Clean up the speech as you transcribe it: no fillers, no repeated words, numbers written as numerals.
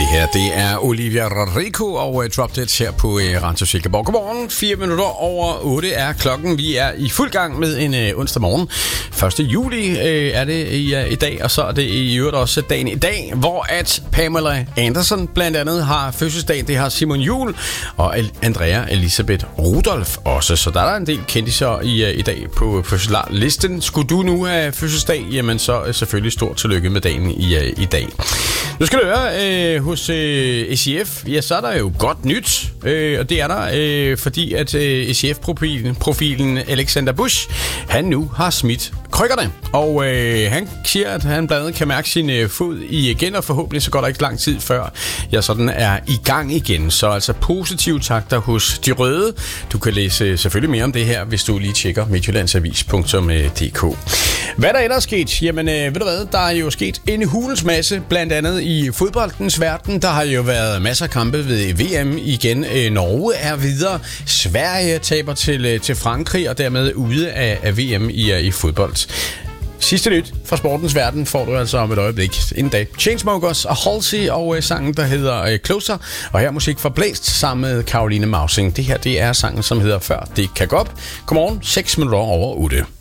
her, det er Olivia Rodrigo og Drop Dead her på Radio Silkeborg. Godmorgen, 4 minutter over 8 er klokken. Vi er i fuld gang med en onsdag morgen. 1. juli er det i dag, og så er det i øvrigt også dagen i dag, hvor at Pamela Anderson blandt andet har fødselsdag. Det har Simon Juhl og Andrea Elisabeth Rudolph også. Så der er en del kendisser i dag på fødselarlisten. Skulle du nu have fødselsdag, jamen så selvfølgelig stort tillykke med dagen i dag. Nu skal du høre, hos SIF, ja, så er der jo godt nyt, og det er der, fordi at SIF-profilen Alexander Busch, han nu har smidt krykkerne, og han siger, at han blandt andet kan mærke sin fod igen, og forhåbentlig så går der ikke lang tid før jeg sådan er i gang igen. Så altså positive takter hos De Røde. Du kan læse selvfølgelig mere om det her, hvis du lige tjekker midtjyllandsavis.dk. Hvad der ellers er sket? Jamen, ved du hvad, der er jo sket en hulens masse, blandt andet i fodboldens verden. Der har jo været masser af kampe ved VM igen. Norge er videre. Sverige taber til Frankrig, og dermed ude af VM i fodbold. Sidste nyt fra sportens verden får du altså om et øjeblik. Inden dag. Chainsmokers og Halsey og sangen, der hedder Closer. Og her musik fra Blæst sammen med Caroline Mausing. Det her, det er sangen, som hedder Før det kan gå op. Godmorgen, 6 minutter over 8.